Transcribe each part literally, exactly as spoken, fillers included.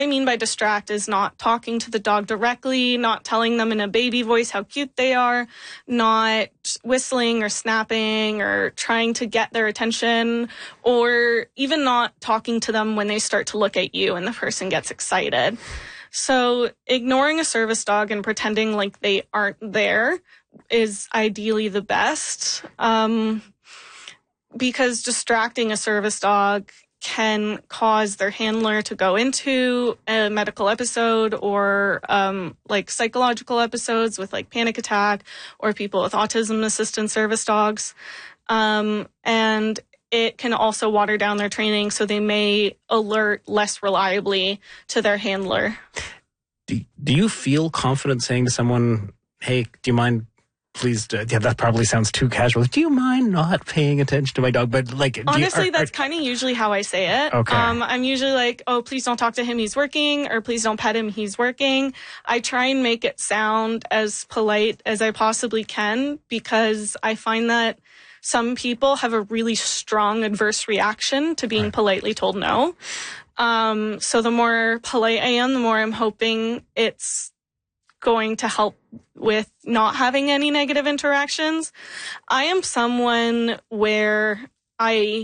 I mean by distract is not talking to the dog directly, not telling them in a baby voice how cute they are, not whistling or snapping or trying to get their attention, or even not talking to them when they start to look at you and the person gets excited. So ignoring a service dog and pretending like they aren't there is ideally the best, um, because distracting a service dog can cause their handler to go into a medical episode or um, like psychological episodes with like panic attack or people with autism assistant service dogs. Um, and it can also water down their training, so they may alert less reliably to their handler. Do, do you feel confident saying to someone, hey, do you mind Please, uh, yeah, that probably sounds too casual. Do you mind not paying attention to my dog? But like, honestly, you, are, that's kind of usually how I say it. Okay. Um, I'm usually like, oh, please don't talk to him, he's working, or please don't pet him, he's working. I try and make it sound as polite as I possibly can, because I find that some people have a really strong adverse reaction to being right. politely told no. Um, so the more polite I am, the more I'm hoping it's going to help with not having any negative interactions. I am someone where I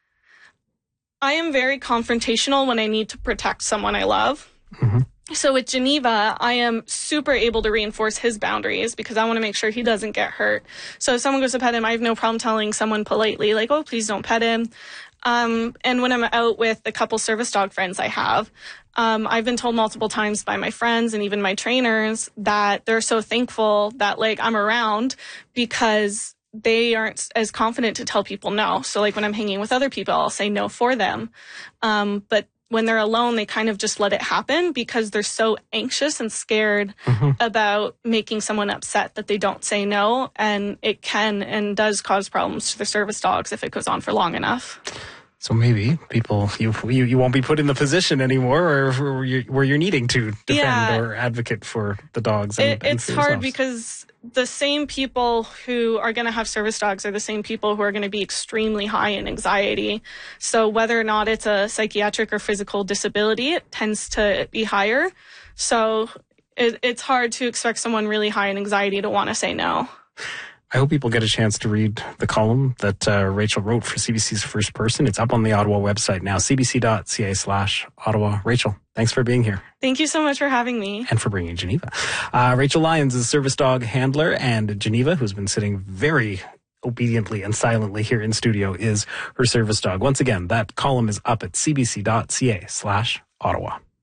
I am very confrontational when I need to protect someone I love. Mm-hmm. So with Geneva, I am super able to reinforce his boundaries because I want to make sure he doesn't get hurt. So if someone goes to pet him, I have no problem telling someone politely, like, oh, please don't pet him. Um, and when I'm out with the couple service dog friends I have, um, I've been told multiple times by my friends and even my trainers that they're so thankful that, like, I'm around because they aren't as confident to tell people no. So, like, when I'm hanging with other people, I'll say no for them. Um, but when they're alone, they kind of just let it happen because they're so anxious and scared mm-hmm. about making someone upset that they don't say no. And it can and does cause problems to the service dogs if it goes on for long enough. So maybe people, you you, you won't be put in the position anymore or where you're, where you're needing to defend yeah. or advocate for the dogs. And, it, and it's hard because the same people who are going to have service dogs are the same people who are going to be extremely high in anxiety. So whether or not it's a psychiatric or physical disability, it tends to be higher. So it, it's hard to expect someone really high in anxiety to want to say no. I hope people get a chance to read the column that uh, Rachel wrote for C B C's First Person. It's up on the Ottawa website now, cbc.ca slash Ottawa. Rachel, thanks for being here. Thank you so much for having me. And for bringing Geneva. Uh, Rachel Lyons is a service dog handler, and Geneva, who's been sitting very obediently and silently here in studio, is her service dog. Once again, that column is up at cbc.ca slash Ottawa.